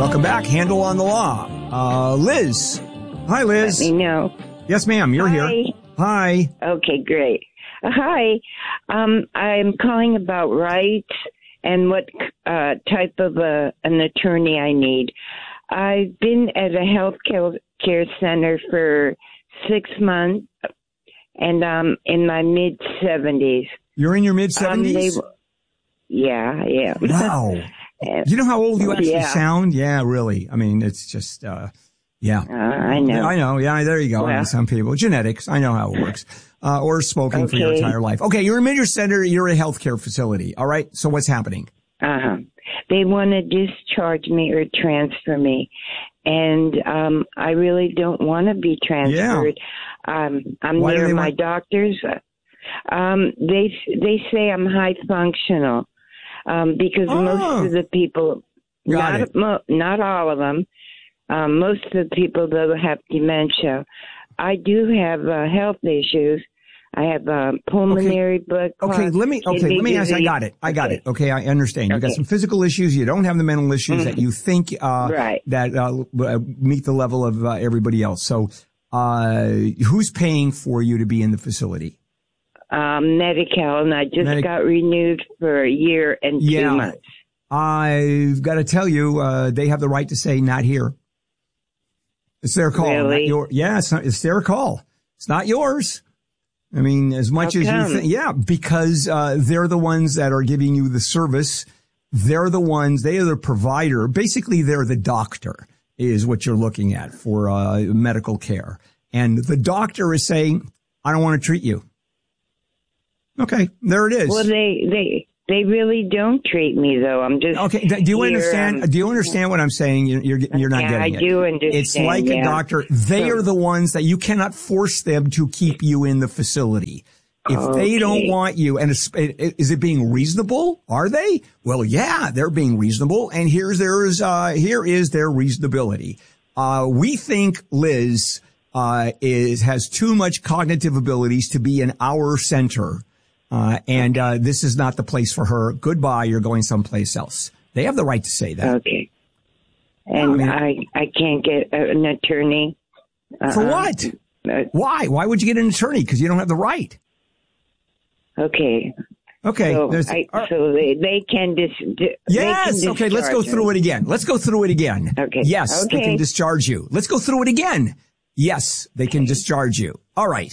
Welcome back. Handle on the Law. Liz. Hi, Liz. Let me know. Yes, ma'am. You're here. Hi. Okay, great. Hi. I'm calling about rights and what type of an attorney I need. I've been at a health care center for 6 months, and I'm in my mid-70s. You're in your mid-70s? Yeah. Wow. You know how old you actually sound? Yeah, really. I mean, it's just, yeah. I know. I know. Yeah, there you go. Well, some people. Genetics. I know how it works. Or smoking for your entire life. Okay, you're in Mid-Year Center. You're a healthcare facility. All right. So what's happening? They want to discharge me or transfer me. And I really don't want to be transferred. Yeah. I'm near my doctors. They say I'm high functional. Because most of the people, not all of them, most of the people though have dementia. I do have health issues. I have pulmonary blood clots. Let me ask. I got it. Okay, I understand. You got some physical issues. You don't have the mental issues that you think that meet the level of everybody else. So, who's paying for you to be in the facility? Medi-Cal, and I just got renewed for a year and 2 months. I've got to tell you, they have the right to say not here. It's their call. Really? It's their call. It's not yours. I mean, as much as you think, because they're the ones that are giving you the service. They are the provider. Basically, they're the doctor is what you're looking at for medical care. And the doctor is saying, I don't want to treat you. Okay, there it is. Well, they really don't treat me though. I'm just Do you understand? Do you understand what I'm saying? You're not getting it. I do understand. It's like a doctor. They are the ones that you cannot force them to keep you in the facility. If they don't want you, and is it being reasonable? Are they? Well, yeah, they're being reasonable, and here is their reasonability. We think Liz has too much cognitive abilities to be in our center. This is not the place for her. Goodbye. You're going someplace else. They have the right to say that. Okay. And I can't get an attorney. For what? Why? Why would you get an attorney? Because you don't have the right. Okay. Okay. So, they can yes. Okay. Let's go through it again. Okay. Yes. They can discharge you. Let's go through it again. Yes. They can discharge you. All right.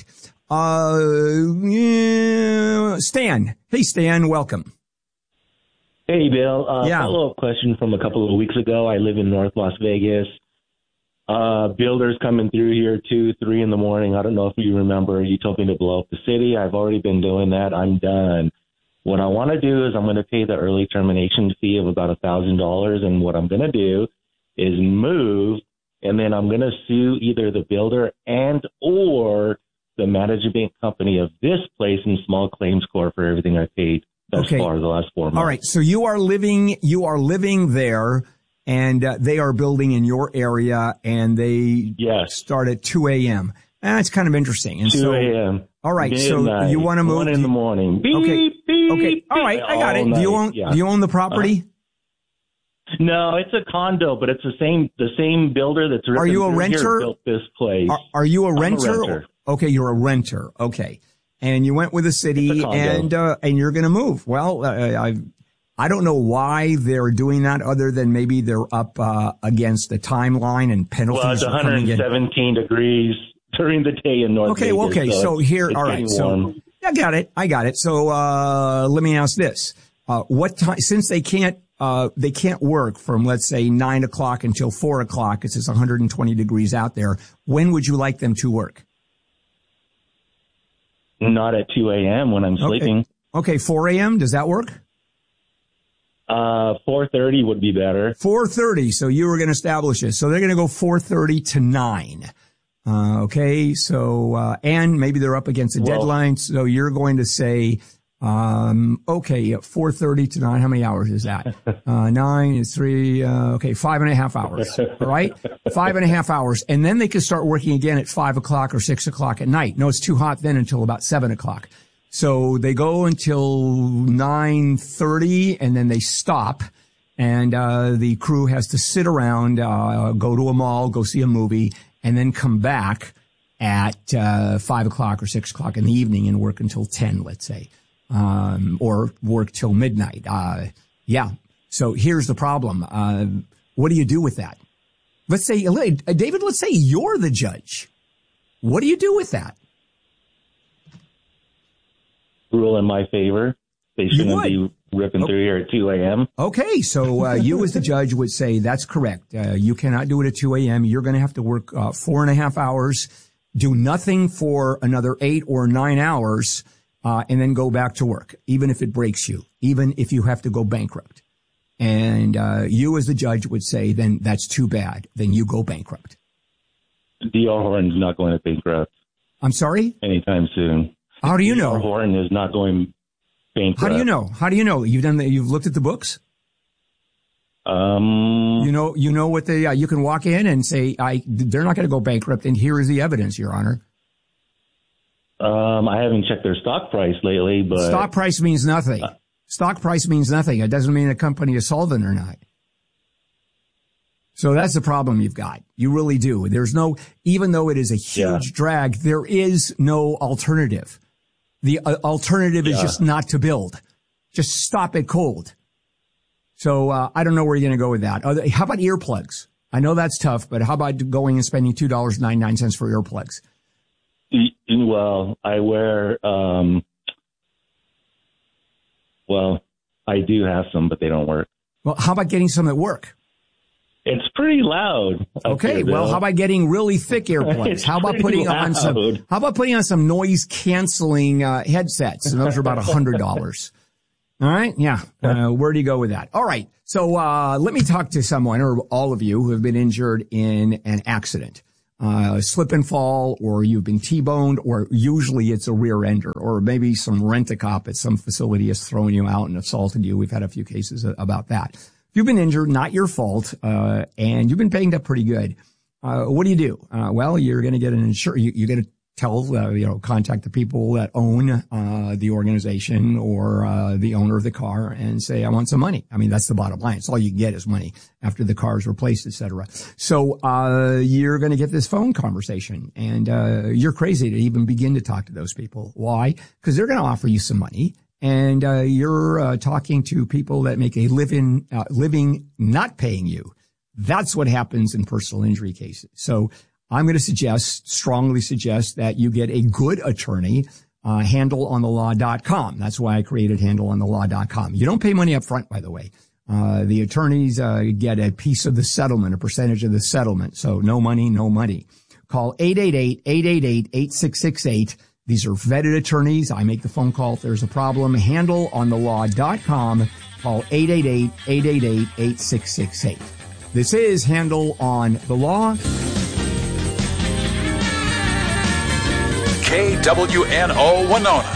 Stan. Hey, Stan, welcome. Hey, Bill. Follow-up question from a couple of weeks ago. I live in North Las Vegas. Builders coming through here 2, 3 in the morning. I don't know if you remember. You told me to blow up the city. I've already been doing that. I'm done. What I want to do is I'm going to pay the early termination fee of about $1,000, and what I'm going to do is move, and then I'm going to sue either the builder and or the management company of this place in small claims court for everything I paid thus far the last 4 months. All right. So you are living there, and they are building in your area, and they start at 2 a.m. That's kind of interesting. And 2 a.m. All right. Midnight, so you want to move 1 in the morning. Beep, okay. Beep, okay. All right. I got it. Night. Do you own the property? No, it's a condo, but it's the same builder that's. Are you a renter? Built this place. Are you a renter? I'm a renter. Okay, you're a renter. Okay. And you went with the city and you're going to move. Well, I don't know why they're doing that other than maybe they're up against the timeline and penalties. Well, it's 117 degrees during the day in North Vegas. Okay. So here, all right. So I got it. So, let me ask this. What time, since they can't work from, let's say, 9 o'clock until 4 o'clock, it's 120 degrees out there. When would you like them to work? Not at 2 a.m. when I'm sleeping. Okay, 4 a.m. Does that work? 4:30 would be better. 4:30. So you were going to establish this. So they're going to go 4:30 to 9. Okay. So, and maybe they're up against a deadline. So you're going to say, 4:30 to 9. How many hours is that? 9 is 3. 5.5 hours. All right. 5.5 hours. And then they can start working again at 5 o'clock or 6 o'clock at night. No, it's too hot then until about 7 o'clock. So they go until 9:30 and then they stop. And the crew has to sit around, go to a mall, go see a movie, and then come back at 5 o'clock or 6 o'clock in the evening and work until 10, let's say, or work till midnight. Yeah. So here's the problem. What do you do with that? Let's say, David, let's say you're the judge. What do you do with that? Rule in my favor. They shouldn't be ripping through here at 2 a.m. Okay, so you as the judge would say that's correct. You cannot do it at 2 a.m. You're going to have to work 4.5 hours, do nothing for another 8 or 9 hours, and then go back to work, even if it breaks you, even if you have to go bankrupt. And you as the judge would say, then that's too bad. Then you go bankrupt. D.R. Horton's not going to bankrupt. I'm sorry? Anytime soon. How do you know? D.R. Horton is not going bankrupt. How do you know? How do you know? You've looked at the books? You know what they, you can walk in and say, they're not going to go bankrupt, and here is the evidence, Your Honor. I haven't checked their stock price lately, but. Stock price means nothing. Stock price means nothing. It doesn't mean a company is solvent or not. So that's the problem you've got. You really do. There's no, even though it is a huge drag, there is no alternative. The alternative is just not to build. Just stop it cold. So I don't know where you're going to go with that. How about earplugs? I know that's tough, but how about going and spending $2.99 for earplugs? Well, I wear, I do have some, but they don't work. Well, how about getting some that work? It's pretty loud. Okay, well, how about getting really thick earplugs? How about putting on some noise canceling headsets? And those are about $100. All right, yeah. Where do you go with that? All right. So let me talk to someone, or all of you, who have been injured in an accident. Slip and fall, or you've been T-boned, or usually it's a rear ender, or maybe some rent-a-cop at some facility has thrown you out and assaulted you. We've had a few cases about that. If you've been injured, not your fault, and you've been banged up pretty good, what do? Well, you're going to get an insurance. You're going to tell, contact the people that own the organization or the owner of the car and say, I want some money. I mean, that's the bottom line. It's all you can get is money after the car is replaced, et cetera. So you're going to get this phone conversation, and you're crazy to even begin to talk to those people. Why? Because they're going to offer you some money. And you're talking to people that make a living not paying you. That's what happens in personal injury cases. So I'm going to strongly suggest that you get a good attorney, handleonthelaw.com. That's why I created handleonthelaw.com. You don't pay money up front, by the way. The attorneys get a piece of the settlement, a percentage of the settlement. So no money, no money. Call 888-888-8668. These are vetted attorneys. I make the phone call if there's a problem. Handleonthelaw.com. Call 888-888-8668. This is Handle on the Law. KWNO Winona.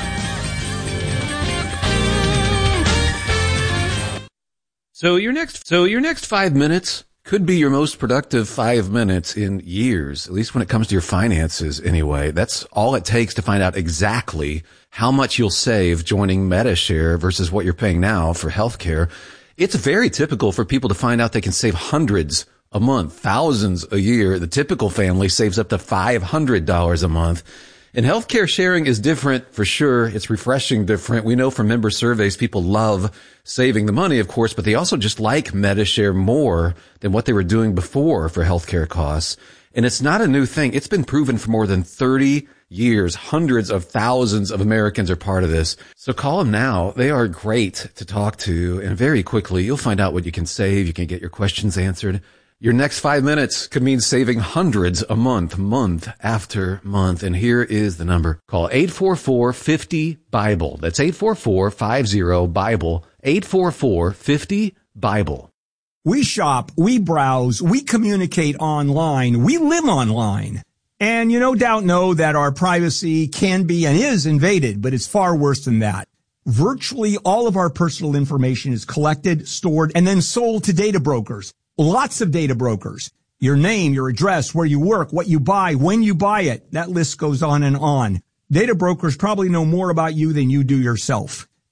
So your next 5 minutes could be your most productive 5 minutes in years, at least when it comes to your finances anyway. That's all it takes to find out exactly how much you'll save joining Medi-Share versus what you're paying now for healthcare. It's very typical for people to find out they can save hundreds a month, thousands a year. The typical family saves up to $500 a month. And healthcare sharing is different for sure. It's refreshing different. We know from member surveys, people love saving the money, of course, but they also just like Medi-Share more than what they were doing before for healthcare costs. And it's not a new thing. It's been proven for more than 30 years. Hundreds of thousands of Americans are part of this. So call them now. They are great to talk to. And very quickly, you'll find out what you can save. You can get your questions answered. Your next 5 minutes could mean saving hundreds a month, month after month. And here is the number. Call 844-50-BIBLE. That's 844-50-BIBLE. 844-50-BIBLE. We shop, we browse, we communicate online, we live online. And you no doubt know that our privacy can be and is invaded, but it's far worse than that. Virtually all of our personal information is collected, stored, and then sold to data brokers. Lots of data brokers. Your name, your address, where you work, what you buy, when you buy it. That list goes on and on. Data brokers probably know more about you than you do yourself.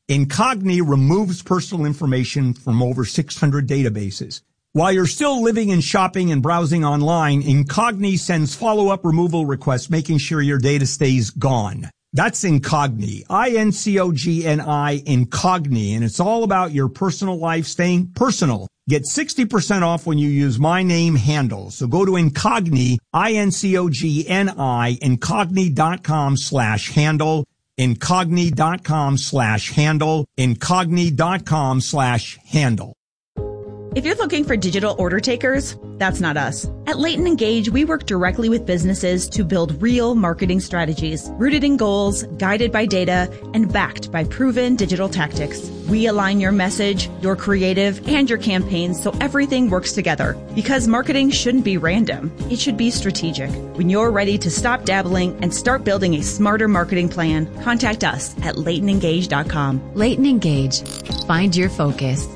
Incogni removes personal information from over 600 databases. While you're still living and shopping and browsing online, Incogni sends follow-up removal requests, making sure your data stays gone. That's Incogni, I-N-C-O-G-N-I, Incogni, and it's all about your personal life staying personal. Get 60% off when you use my name handle. So go to Incogni, I-N-C-O-G-N-I, Incogni.com/handle, Incogni.com/handle, Incogni.com/handle. If you're looking for digital order takers, that's not us. At Leighton Engage, we work directly with businesses to build real marketing strategies, rooted in goals, guided by data, and backed by proven digital tactics. We align your message, your creative, and your campaigns so everything works together. Because marketing shouldn't be random. It should be strategic. When you're ready to stop dabbling and start building a smarter marketing plan, contact us at LeightonEngage.com. Leighton Engage. Find your focus.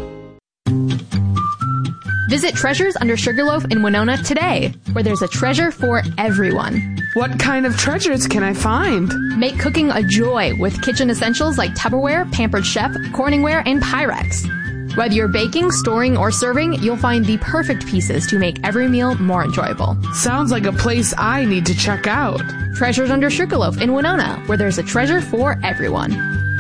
Visit Treasures Under Sugarloaf in Winona today, where there's a treasure for everyone. What kind of treasures can I find? Make cooking a joy with kitchen essentials like Tupperware, Pampered Chef, Corningware, and Pyrex. Whether you're baking, storing, or serving, you'll find the perfect pieces to make every meal more enjoyable. Sounds like a place I need to check out. Treasures Under Sugarloaf in Winona, where there's a treasure for everyone.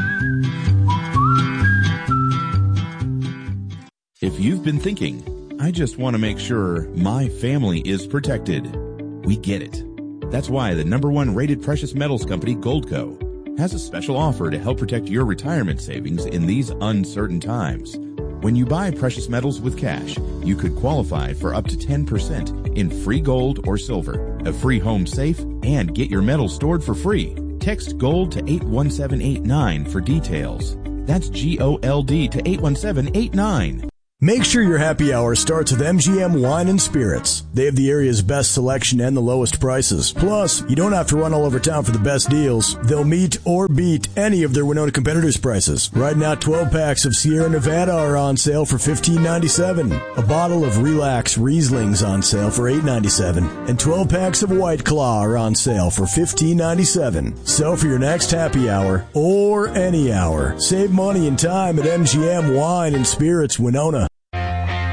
If you've been thinking, I just want to make sure my family is protected, we get it. That's why the #1 rated precious metals company, Goldco, has a special offer to help protect your retirement savings in these uncertain times. When you buy precious metals with cash, you could qualify for up to 10% in free gold or silver, a free home safe, and get your metals stored for free. Text GOLD to 81789 for details. That's GOLD to 81789. Make sure your happy hour starts with MGM Wine and Spirits. They have the area's best selection and the lowest prices. Plus, you don't have to run all over town for the best deals. They'll meet or beat any of their Winona competitors' prices. Right now, 12 packs of Sierra Nevada are on sale for $15.97. A bottle of Relax Riesling's on sale for $8.97. And 12 packs of White Claw are on sale for $15.97. So for your next happy hour, or any hour, save money and time at MGM Wine and Spirits Winona.